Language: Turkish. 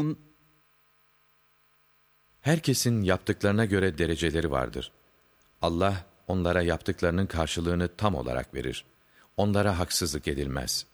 Herkesin yaptıklarına göre dereceleri vardır. Allah onlara yaptıklarının karşılığını tam olarak verir. Onlara haksızlık edilmez.''